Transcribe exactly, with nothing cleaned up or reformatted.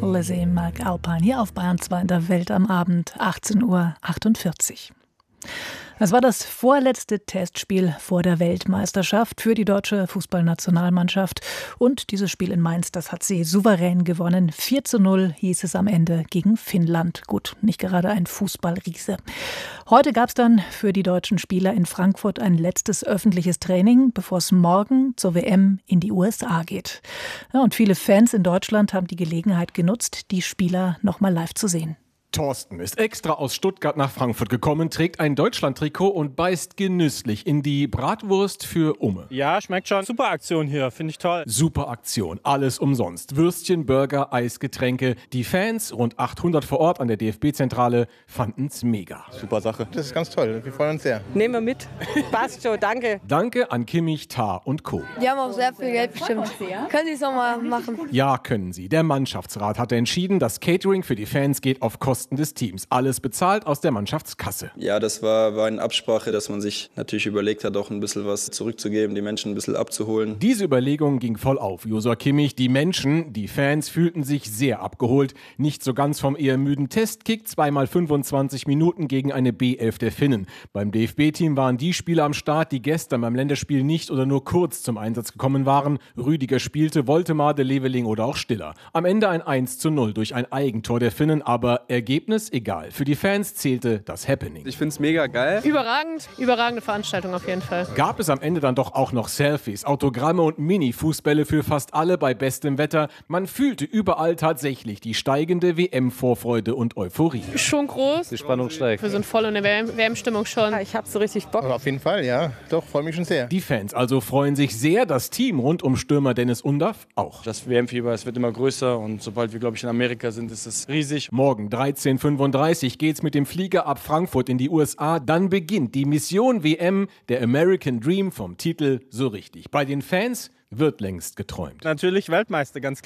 Lizzie McAlpine hier auf Bayern zwei in der Welt am Abend, achtzehn Uhr achtundvierzig. Es war das vorletzte Testspiel vor der Weltmeisterschaft für die deutsche Fußballnationalmannschaft. Und dieses Spiel in Mainz, das hat sie souverän gewonnen. vier zu null hieß es am Ende gegen Finnland. Gut, nicht gerade ein Fußballriese. Heute gab es dann für die deutschen Spieler in Frankfurt ein letztes öffentliches Training, bevor es morgen zur W M in die U S A geht. Ja, und viele Fans in Deutschland haben die Gelegenheit genutzt, die Spieler noch mal live zu sehen. Thorsten ist extra aus Stuttgart nach Frankfurt gekommen, trägt ein Deutschland-Trikot und beißt genüsslich in die Bratwurst für Umme. Ja, schmeckt schon. Super Aktion hier, finde ich toll. Super Aktion, alles umsonst. Würstchen, Burger, Eis, Getränke. Die Fans, rund achthundert vor Ort an der D F B-Zentrale, fanden's mega. Super Sache. Das ist ganz toll, wir freuen uns sehr. Nehmen wir mit. Passt schon, danke. Danke an Kimmich, Tah und Co. Die haben auch sehr viel Geld bestimmt. Können Sie es nochmal machen? Ja, können sie. Der Mannschaftsrat hatte entschieden, das Catering für die Fans geht auf Kosten des Teams. Alles bezahlt aus der Mannschaftskasse. Ja, das war, war eine Absprache, dass man sich natürlich überlegt hat, auch ein bisschen was zurückzugeben, die Menschen ein bisschen abzuholen. Diese Überlegung ging voll auf. Josua Kimmich, die Menschen, die Fans fühlten sich sehr abgeholt. Nicht so ganz vom eher müden Testkick, zweimal fünfundzwanzig Minuten gegen eine B elf der Finnen. Beim D F B-Team waren die Spieler am Start, die gestern beim Länderspiel nicht oder nur kurz zum Einsatz gekommen waren. Rüdiger spielte, Woltemade, Leveling oder auch Stiller. Am Ende ein eins zu null durch ein Eigentor der Finnen, aber Ergebnis egal. Für die Fans zählte das Happening. Ich finde es mega geil. Überragend, überragende Veranstaltung auf jeden Fall. Gab es am Ende dann doch auch noch Selfies, Autogramme und Mini-Fußbälle für fast alle bei bestem Wetter. Man fühlte überall tatsächlich die steigende W M-Vorfreude und Euphorie. Schon groß. Die Spannung steigt. Wir sind voll in der W M-Stimmung schon. Ich habe so richtig Bock. Auf jeden Fall, ja. Doch, freue mich schon sehr. Die Fans also freuen sich sehr, das Team rund um Stürmer Dennis Undaff auch. Das W M-Fieber, es wird immer größer und sobald wir, glaube ich, in Amerika sind, ist es riesig. Morgen dreizehn Uhr fünfunddreißig geht's mit dem Flieger ab Frankfurt in die U S A. Dann beginnt die Mission W M, der American Dream vom Titel so richtig. Bei den Fans wird längst geträumt. Natürlich Weltmeister, ganz klar.